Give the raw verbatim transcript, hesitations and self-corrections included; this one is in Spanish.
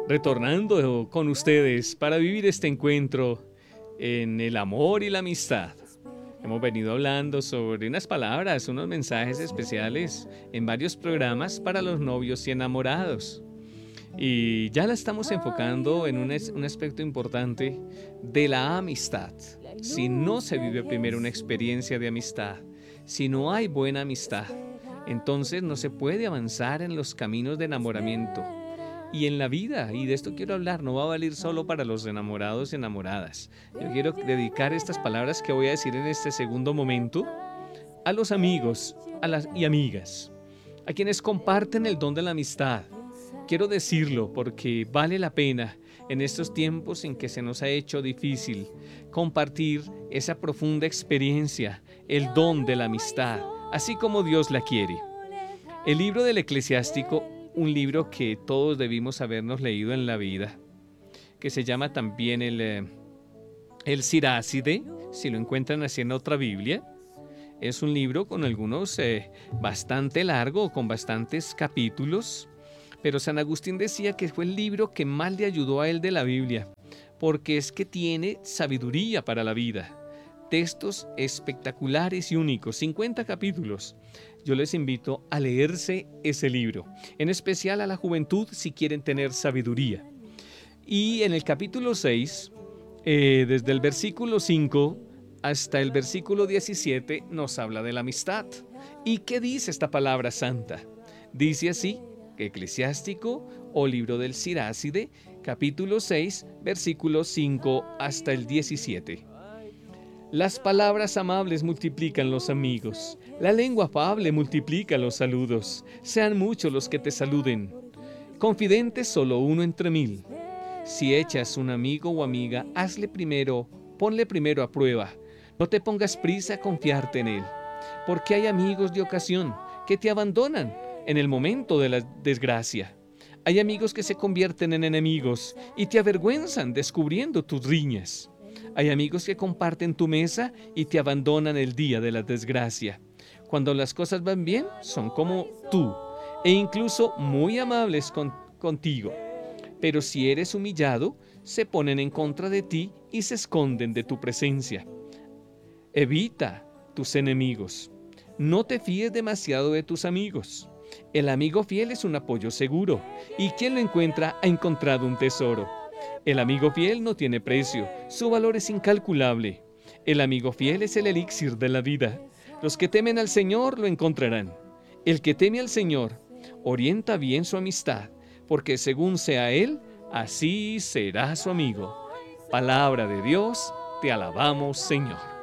retornando con ustedes para vivir este encuentro en el amor y la amistad. Hemos venido hablando sobre unas palabras, unos mensajes especiales en varios programas para los novios y enamorados. Y ya la estamos enfocando en un, es- un aspecto importante de la amistad. Si no se vive primero una experiencia de amistad, si no hay buena amistad, entonces no se puede avanzar en los caminos de enamoramiento. Y en la vida, y de esto quiero hablar, no va a valer solo para los enamorados y enamoradas. Yo quiero dedicar estas palabras que voy a decir en este segundo momento a los amigos a las, y amigas, a quienes comparten el don de la amistad. Quiero decirlo porque vale la pena en estos tiempos en que se nos ha hecho difícil compartir esa profunda experiencia, el don de la amistad, así como Dios la quiere. El libro del Eclesiástico, un libro que todos debimos habernos leído en la vida, que se llama también el, eh, el Siráside, si lo encuentran así en otra Biblia. Es un libro con algunos eh, bastante largo, con bastantes capítulos, pero San Agustín decía que fue el libro que más le ayudó a él de la Biblia, porque es que tiene sabiduría para la vida, textos espectaculares y únicos, cincuenta capítulos. Yo les invito a leerse ese libro, en especial a la juventud si quieren tener sabiduría. Y en el capítulo seis, eh, desde el versículo cinco hasta el versículo diecisiete, nos habla de la amistad. ¿Y qué dice esta palabra santa? Dice así, Eclesiástico o libro del Siráside, capítulo seis, versículo cinco hasta el diecisiete. Las palabras amables multiplican los amigos, la lengua afable multiplica los saludos. Sean muchos los que te saluden, confidentes solo uno entre mil. Si echas un amigo o amiga, hazle primero, ponle primero a prueba. No te pongas prisa a confiarte en él, porque hay amigos de ocasión que te abandonan en el momento de la desgracia. Hay amigos que se convierten en enemigos y te avergüenzan descubriendo tus riñas. Hay amigos que comparten tu mesa y te abandonan el día de la desgracia. Cuando las cosas van bien, son como tú, e incluso muy amables con, contigo. Pero si eres humillado, se ponen en contra de ti y se esconden de tu presencia. Evita tus enemigos. No te fíes demasiado de tus amigos. El amigo fiel es un apoyo seguro, y quien lo encuentra ha encontrado un tesoro. El amigo fiel no tiene precio, su valor es incalculable. El amigo fiel es el elixir de la vida. Los que temen al Señor lo encontrarán. El que teme al Señor orienta bien su amistad, porque según sea Él, así será su amigo. Palabra de Dios, te alabamos, Señor.